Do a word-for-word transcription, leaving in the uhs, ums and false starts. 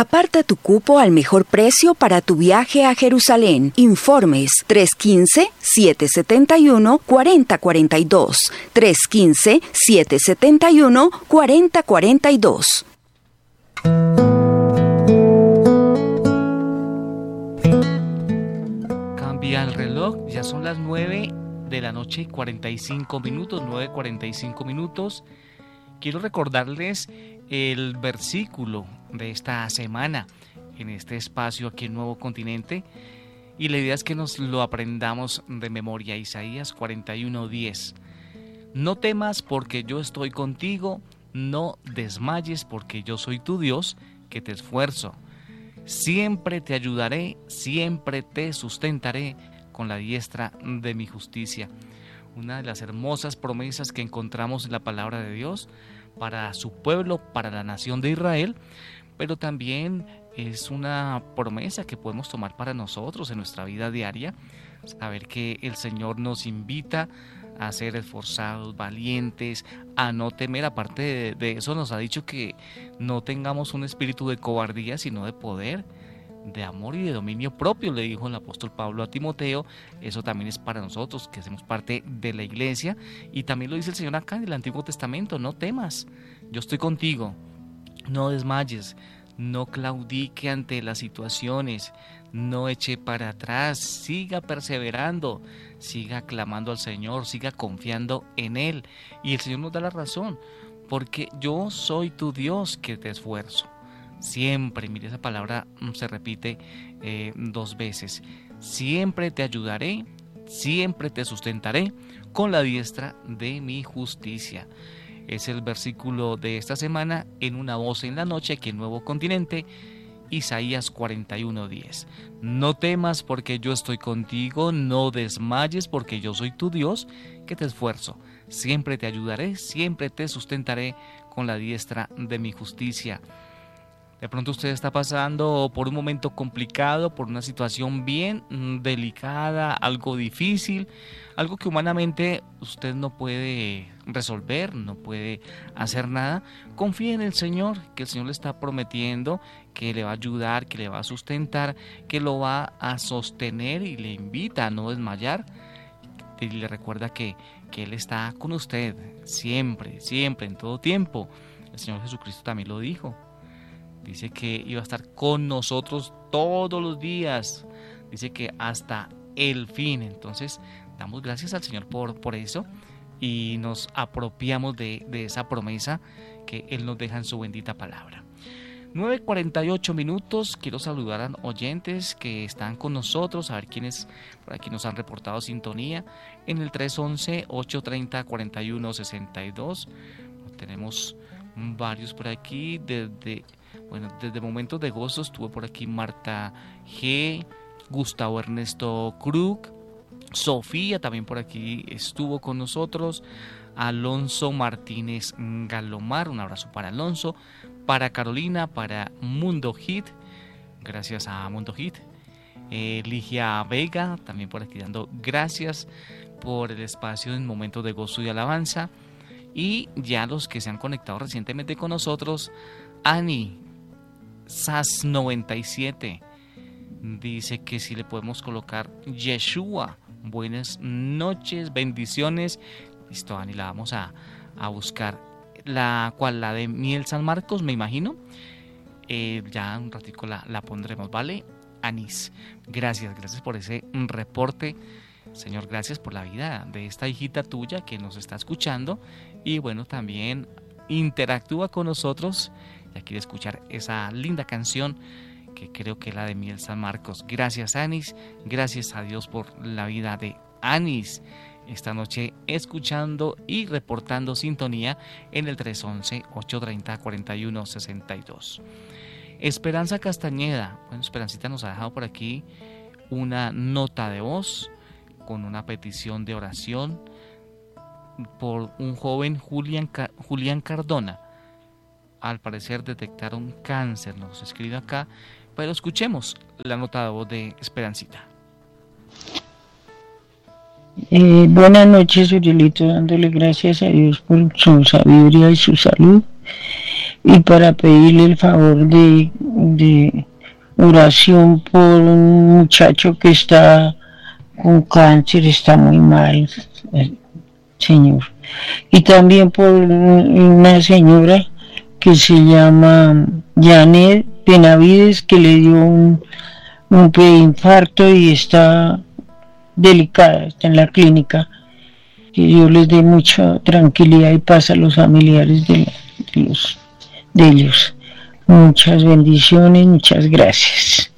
Aparta tu cupo al mejor precio para tu viaje a Jerusalén. Informes tres uno cinco, siete siete uno, cuatro cero cuatro dos. tres uno cinco, siete siete uno, cuatro cero cuatro dos. Cambia el reloj, ya son las nueve de la noche, cuarenta y cinco minutos, nueve cuarenta y cinco minutos. Quiero recordarles el versículo de esta semana en este espacio aquí en Nuevo Continente, y la idea es que nos lo aprendamos de memoria. Isaías cuarenta y uno, diez. No temas porque yo estoy contigo, no desmayes porque yo soy tu Dios, que te esfuerzo. Siempre te ayudaré, siempre te sustentaré con la diestra de mi justicia. Una de las hermosas promesas que encontramos en la palabra de Dios para su pueblo, para la nación de Israel, pero también es una promesa que podemos tomar para nosotros en nuestra vida diaria, saber que el Señor nos invita a ser esforzados, valientes, a no temer. Aparte de, de eso, nos ha dicho que no tengamos un espíritu de cobardía, sino de poder, de amor y de dominio propio, le dijo el apóstol Pablo a Timoteo. Eso también es para nosotros, que hacemos parte de la iglesia, y también lo dice el Señor acá en el Antiguo Testamento: no temas, yo estoy contigo, no desmayes, no claudique ante las situaciones, no eche para atrás, siga perseverando, siga clamando al Señor, siga confiando en Él, y el Señor nos da la razón, porque yo soy tu Dios que te esfuerzo. Siempre, mire, esa palabra se repite eh, dos veces. Siempre te ayudaré, siempre te sustentaré con la diestra de mi justicia. Es el versículo de esta semana en Una Voz en la Noche, aquí en Nuevo Continente, Isaías cuarenta y uno, diez. No temas porque yo estoy contigo, no desmayes porque yo soy tu Dios, que te esfuerzo. Siempre te ayudaré, siempre te sustentaré con la diestra de mi justicia. De pronto usted está pasando por un momento complicado, por una situación bien delicada, algo difícil, algo que humanamente usted no puede resolver, no puede hacer nada. Confíe en el Señor, que el Señor le está prometiendo que le va a ayudar, que le va a sustentar, que lo va a sostener, y le invita a no desmayar. Y le recuerda que, que Él está con usted siempre, siempre, en todo tiempo. El Señor Jesucristo también lo dijo. Dice que iba a estar con nosotros todos los días. Dice que hasta el fin. Entonces, damos gracias al Señor por, por eso, y nos apropiamos de, de esa promesa que Él nos deja en su bendita palabra. nueve cuarenta y ocho minutos. Quiero saludar a oyentes que están con nosotros, a ver quiénes por aquí nos han reportado sintonía en el tres once, ocho treinta, cuarenta y uno sesenta y dos. Tenemos varios por aquí. Desde, bueno, desde Momentos de Gozo estuvo por aquí Marta G, Gustavo Ernesto Krug, Sofía también por aquí estuvo con nosotros, Alonso Martínez Galomar, un abrazo para Alonso, para Carolina, para Mundo Hit, gracias a Mundo Hit, eh, Ligia Vega también por aquí dando gracias por el espacio en Momentos de Gozo y Alabanza. Y ya los que se han conectado recientemente con nosotros, Ani Sas noventa y siete dice que si le podemos colocar Yeshua. Buenas noches, bendiciones. Listo, Ani, la vamos a, a buscar. La cual, la de Miel San Marcos, me imagino. Eh, ya un ratico la, la pondremos, ¿vale? Anis, gracias, gracias por ese reporte. Señor, gracias por la vida de esta hijita tuya que nos está escuchando, y bueno, también interactúa con nosotros. Ya quiere escuchar esa linda canción que creo que es la de Miel San Marcos. Gracias, Anis, gracias a Dios por la vida de Anis esta noche, escuchando y reportando sintonía en el tres once, ocho treinta, cuarenta y uno sesenta y dos. Esperanza Castañeda, bueno, Esperancita nos ha dejado por aquí una nota de voz con una petición de oración por un joven Julián, Julián Cardona. Al parecer detectaron cáncer, nos escribe acá, pero escuchemos la nota de voz de Esperancita. Eh, buenas noches, Urielito, dándole gracias a Dios por su sabiduría y su salud. y para pedirle el favor de, de oración por un muchacho que está con cáncer, está muy mal, Señor. Y también por una señora que se llama Janet Benavides, que le dio un, un preinfarto y está delicada, está en la clínica. Que Dios les dé mucha tranquilidad y paz a los familiares de, de, los, de ellos. Muchas bendiciones, muchas gracias.